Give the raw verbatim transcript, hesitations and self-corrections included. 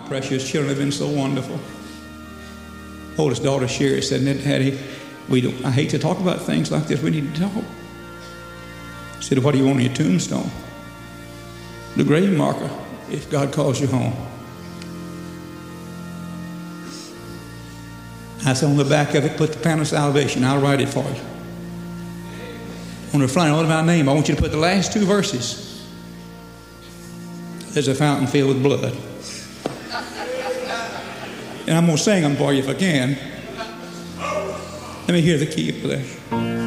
precious children have been so wonderful. Oldest daughter, Sherry, said, Daddy, we don't, I hate to talk about things like this. We need to talk. I said, what do you want on your tombstone? The grave marker, if God calls you home. I said, on the back of it, put the plan of salvation. I'll write it for you. On the front, what about name? I want you to put the last two verses. There's a fountain filled with blood. And I'm going to sing them for you if I can. Let me hear the key of this.